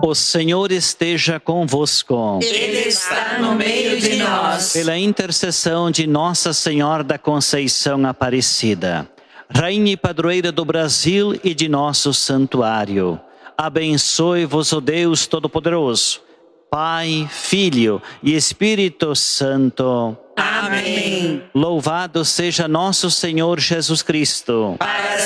O Senhor esteja convosco. Ele está no meio de nós. Pela intercessão de Nossa Senhora da Conceição Aparecida, Rainha e Padroeira do Brasil e de nosso santuário, abençoe-vos o Deus Todo-Poderoso, Pai, Filho e Espírito Santo. Amém. Louvado seja nosso Senhor Jesus Cristo. Para